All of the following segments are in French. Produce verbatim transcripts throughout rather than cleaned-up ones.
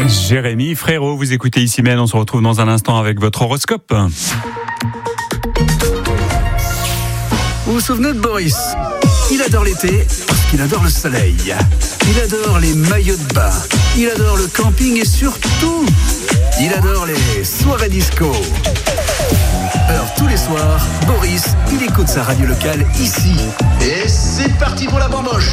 Jérémy Frérot, vous écoutez Ici Même, on se retrouve dans un instant avec votre horoscope. Vous vous souvenez de Boris ? Il adore l'été parce qu'il adore le soleil. Il adore les maillots de bain. Il adore le camping et surtout, il adore les soirées disco. Alors tous les soirs, Boris, il écoute sa radio locale ici. Et c'est parti pour la bamboche.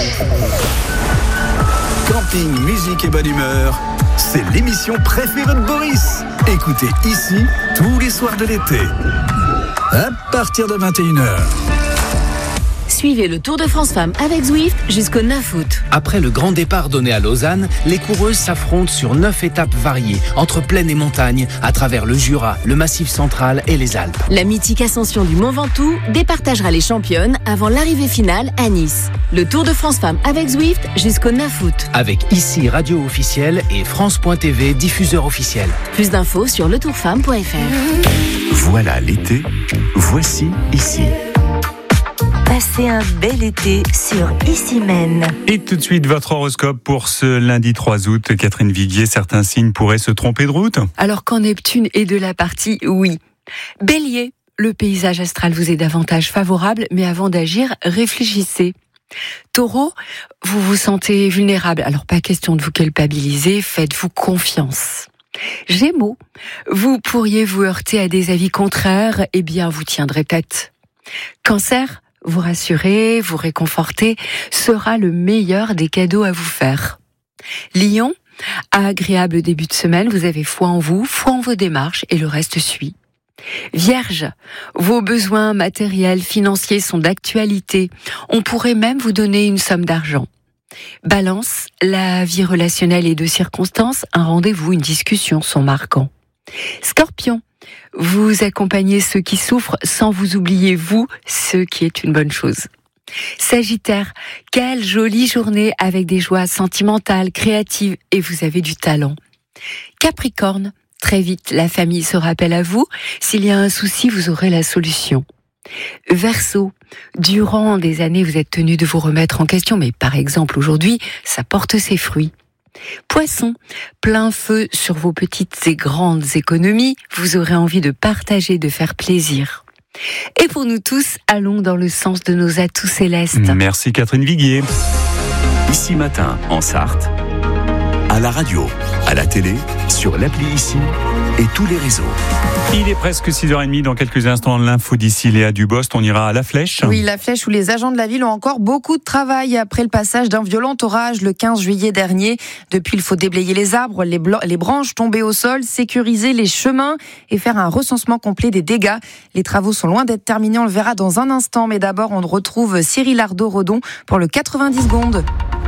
Camping, musique et bonne humeur, c'est l'émission préférée de Boris. Écoutez ici tous les soirs de l'été. À partir de vingt et une heures. Suivez le Tour de France Femmes avec Zwift jusqu'au neuf août. Après le grand départ donné à Lausanne, les coureuses s'affrontent sur neuf étapes variées, entre plaine et montagne, à travers le Jura, le Massif central et les Alpes. La mythique ascension du Mont Ventoux départagera les championnes avant l'arrivée finale à Nice. Le Tour de France Femmes avec Zwift jusqu'au neuf août. Avec ici radio officielle et France point T V diffuseur officiel. Plus d'infos sur le tour femme point f r. Voilà l'été, voici ici. Passez un bel été sur Ici Même. Et tout de suite, votre horoscope pour ce lundi trois août. Catherine Viguier, certains signes pourraient se tromper de route. Alors quand Neptune est de la partie, oui. Bélier, le paysage astral vous est davantage favorable, mais avant d'agir, réfléchissez. Taureau, vous vous sentez vulnérable, alors pas question de vous culpabiliser, faites-vous confiance. Gémeaux, vous pourriez vous heurter à des avis contraires, eh bien vous tiendrez tête. Cancer, vous rassurer, vous réconforter sera le meilleur des cadeaux à vous faire. Lion, agréable début de semaine, vous avez foi en vous, foi en vos démarches et le reste suit. Vierge, vos besoins matériels, financiers sont d'actualité. On pourrait même vous donner une somme d'argent. Balance, la vie relationnelle est de circonstance, un rendez-vous, une discussion sont marquants. Scorpion, vous accompagnez ceux qui souffrent sans vous oublier vous, ce qui est une bonne chose. Sagittaire, quelle jolie journée avec des joies sentimentales, créatives et vous avez du talent. Capricorne, très vite la famille se rappelle à vous, s'il y a un souci vous aurez la solution. Verseau, durant des années vous êtes tenu de vous remettre en question, mais par exemple aujourd'hui ça porte ses fruits. Poisson, plein feu sur vos petites et grandes économies, vous aurez envie de partager, de faire plaisir. Et pour nous tous, allons dans le sens de nos atouts célestes. Merci Catherine Viguier. Ici Matin, en Sarthe, à la radio, à la télé, sur l'appli Ici et tous les réseaux. Il est presque six heures trente, dans quelques instants, l'info d'ici Léa Dubost, on ira à La Flèche. Oui, La Flèche où les agents de la ville ont encore beaucoup de travail après le passage d'un violent orage le quinze juillet dernier. Depuis, il faut déblayer les arbres, les, blo- les branches tombées au sol, sécuriser les chemins et faire un recensement complet des dégâts. Les travaux sont loin d'être terminés, on le verra dans un instant, mais d'abord on retrouve Cyril Ardo-Redon pour le quatre-vingt-dix secondes.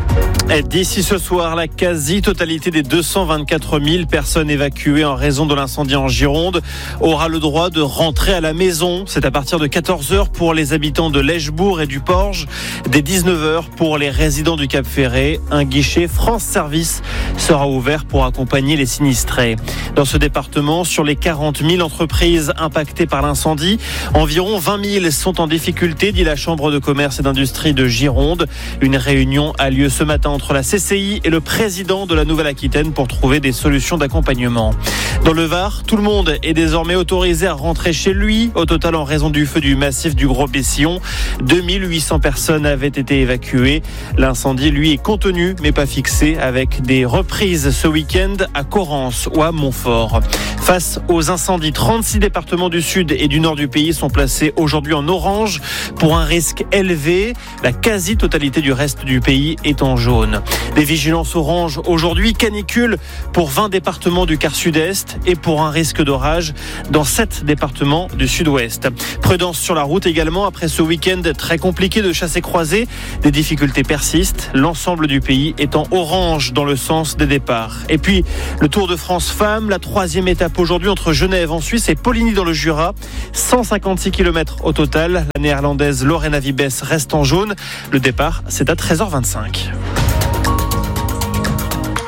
D'ici ce soir, la quasi-totalité des deux cent vingt-quatre mille personnes évacuées en raison de l'incendie en Gironde aura le droit de rentrer à la maison. C'est à partir de quatorze heures pour les habitants de l'Eschbourg et du Porge, dès dix-neuf heures pour les résidents du Cap-Ferré. Un guichet France Service sera ouvert pour accompagner les sinistrés. Dans ce département, sur les quarante mille entreprises impactées par l'incendie, environ vingt mille sont en difficulté, dit la Chambre de commerce et d'industrie de Gironde. Une réunion a lieu ce matin entre la C C I et le président de la Nouvelle-Aquitaine pour trouver des solutions d'accompagnement. Dans le Var, tout le monde est désormais autorisé à rentrer chez lui. Au total, en raison du feu du massif du Gros Bessillon, deux mille huit cents personnes avaient été évacuées. L'incendie, lui, est contenu, mais pas fixé, avec des reprises ce week-end à Correns ou à Montfort. Face aux incendies, trente-six départements du sud et du nord du pays sont placés aujourd'hui en orange pour un risque élevé. La quasi-totalité du reste du pays est en jaune. Des vigilances orange aujourd'hui, canicule pour vingt départements du quart sud-est et pour un risque d'orage dans sept départements du sud-ouest. Prudence sur la route également après ce week-end très compliqué de chassé-croisé. Des difficultés persistent. L'ensemble du pays est en orange dans le sens des départs. Et puis, le Tour de France Femmes, la troisième étape aujourd'hui entre Genève en Suisse et Poligny dans le Jura. cent cinquante-six kilomètres au total. La néerlandaise Lorena Wiebes reste en jaune. Le départ, c'est à treize heures vingt-cinq. Le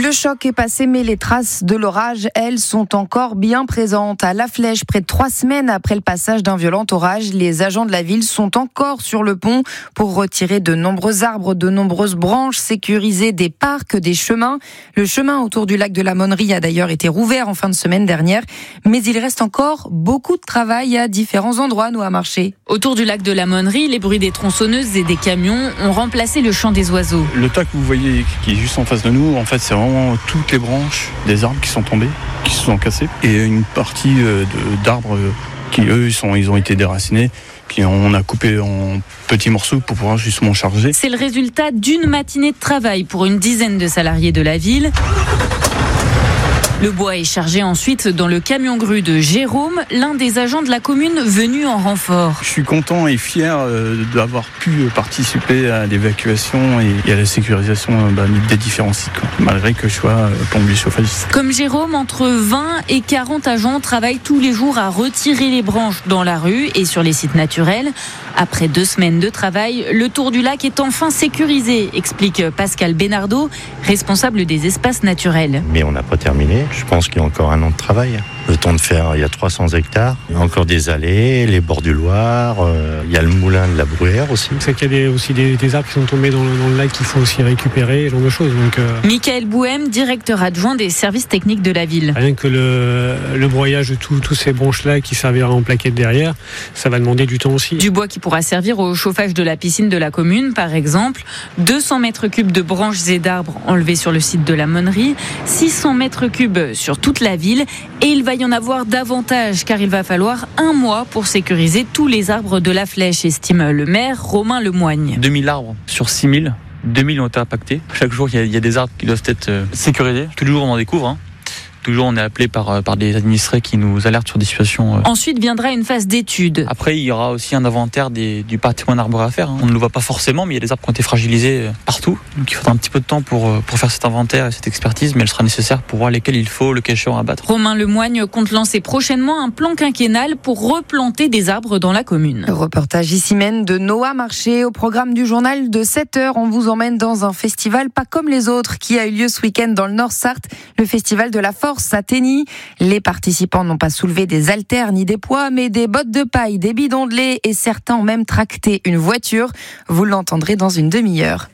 Le choc est passé, mais les traces de l'orage, elles, sont encore bien présentes. À La Flèche, près de trois semaines après le passage d'un violent orage, les agents de la ville sont encore sur le pont pour retirer de nombreux arbres, de nombreuses branches, sécuriser des parcs, des chemins. Le chemin autour du lac de la Monnerie a d'ailleurs été rouvert en fin de semaine dernière, mais il reste encore beaucoup de travail à différents endroits, nous, à marcher. Autour du lac de la Monnerie, les bruits des tronçonneuses et des camions ont remplacé le chant des oiseaux. Le tas que vous voyez qui est juste en face de nous, en fait, c'est vraiment toutes les branches des arbres qui sont tombés, qui se sont cassés, et une partie de, d'arbres qui, eux, sont, ils ont été déracinés. Puis on a coupé en petits morceaux pour pouvoir justement charger. C'est le résultat d'une matinée de travail pour une dizaine de salariés de la ville. Le bois est chargé ensuite dans le camion grue de Jérôme, l'un des agents de la commune venu en renfort. Je suis content et fier d'avoir pu participer à l'évacuation et à la sécurisation des différents sites, malgré que je sois plombier chauffagiste. Comme Jérôme, entre vingt et quarante agents travaillent tous les jours à retirer les branches dans la rue et sur les sites naturels. Après deux semaines de travail, le tour du lac est enfin sécurisé, explique Pascal Bénardeau, responsable des espaces naturels. Mais on n'a pas terminé. Je pense qu'il y a encore un an de travail. Le temps de faire, il y a trois cents hectares. Il y a encore des allées, les bords du Loir. Euh, il y a le moulin de la Bruyère aussi. C'est qu'il y a des, aussi des, des arbres qui sont tombés dans le, dans le lac qu'il faut aussi récupérer, ce genre de choses. Donc, euh... Michael Bouhem, directeur adjoint des services techniques de la ville. Rien que le, le broyage de tous ces branches-là qui servira en plaquettes derrière, ça va demander du temps aussi. Du bois qui pourra servir au chauffage de la piscine de la commune, par exemple. deux cents mètres cubes de branches et d'arbres enlevés sur le site de la Monnerie. six cents mètres cubes sur toute la ville. Et il va y en avoir davantage, car il va falloir un mois pour sécuriser tous les arbres de la Flèche, estime le maire Romain Lemoigne. deux mille arbres sur six mille. deux mille ont été impactés. Chaque jour, il y a, il y a des arbres qui doivent être sécurisés. Tous les jours, on en découvre. Hein. Toujours, on est appelé par, par des administrés qui nous alertent sur des situations. Ensuite viendra une phase d'étude. Après, il y aura aussi un inventaire des, du patrimoine arboré à faire. On ne le voit pas forcément, mais il y a des arbres qui ont été fragilisés partout. Donc il faudra un petit peu de temps pour, pour faire cet inventaire et cette expertise, mais elle sera nécessaire pour voir lesquels il faut, le cas échéant, abattre. Romain Lemoigne compte lancer prochainement un plan quinquennal pour replanter des arbres dans la commune. Reportage ici même de Noah Marché. Au programme du journal de sept heures, on vous emmène dans un festival pas comme les autres qui a eu lieu ce week-end dans le Nord-Sarthe, le festival de la Force à Tény. Les participants n'ont pas soulevé des haltères ni des poids, mais des bottes de paille, des bidons de lait et certains ont même tracté une voiture. Vous l'entendrez dans une demi-heure.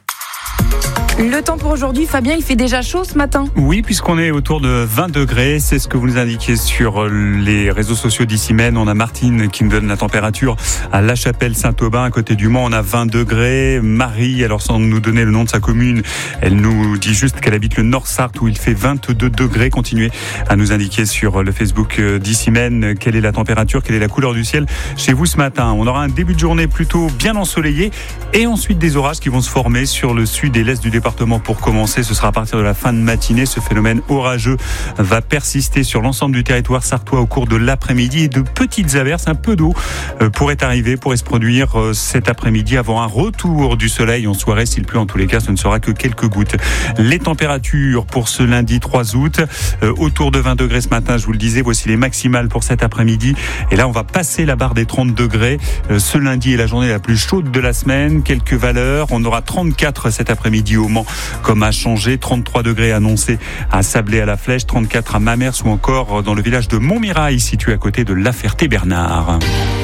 Le temps pour aujourd'hui, Fabien, il fait déjà chaud ce matin. Oui, puisqu'on est autour de vingt degrés, c'est ce que vous nous indiquez sur les réseaux sociaux d'ici même. On a Martine qui nous donne la température à La Chapelle-Saint-Aubin, à côté du Mans, on a vingt degrés. Marie, alors sans nous donner le nom de sa commune, elle nous dit juste qu'elle habite le Nord-Sarthe où il fait vingt-deux degrés. Continuez à nous indiquer sur le Facebook d'ici même quelle est la température, quelle est la couleur du ciel chez vous ce matin. On aura un début de journée plutôt bien ensoleillé et ensuite des orages qui vont se former sur le sud et l'est du département. Pour commencer, ce sera à partir de la fin de matinée. Ce phénomène orageux va persister sur l'ensemble du territoire sartois au cours de l'après-midi et de petites averses, un peu d'eau pourrait arriver, pourrait se produire cet après-midi avant un retour du soleil en soirée. S'il pleut, en tous les cas, ce ne sera que quelques gouttes. Les températures pour ce lundi trois août, autour de vingt degrés ce matin, je vous le disais, voici les maximales pour cet après-midi. Et là, on va passer la barre des trente degrés. Ce lundi est la journée la plus chaude de la semaine. Quelques valeurs. On aura trente-quatre cet après-midi au Mans, comme à Changé, trente-trois degrés annoncés à Sablé à la Flèche, trente-quatre à Mamers ou encore dans le village de Montmirail, situé à côté de La Ferté-Bernard.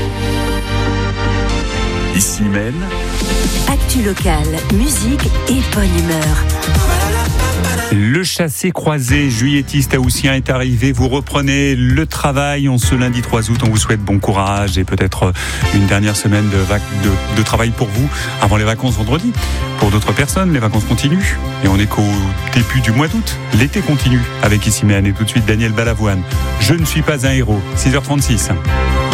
Ici même. Actu locale, musique et bonne humeur. Le chassé-croisé juillettiste haussien est arrivé. Vous reprenez le travail en ce lundi trois août. On vous souhaite bon courage et peut-être une dernière semaine de, vac- de, de travail pour vous avant les vacances vendredi. Pour d'autres personnes, les vacances continuent. Et on est qu'au début du mois d'août. L'été continue avec Ici Mène et tout de suite Daniel Balavoine. Je ne suis pas un héros. six heures trente-six.